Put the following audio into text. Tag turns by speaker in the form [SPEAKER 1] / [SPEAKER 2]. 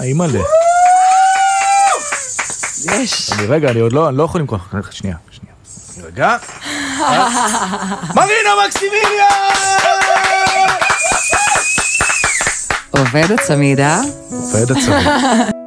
[SPEAKER 1] אימא'לה.
[SPEAKER 2] יש.
[SPEAKER 1] רגע, אני לא יכול למכוח. שנייה. רגע. מרינה מקסימיליה!
[SPEAKER 2] עובד הצמידה.
[SPEAKER 1] עובד הצמידה.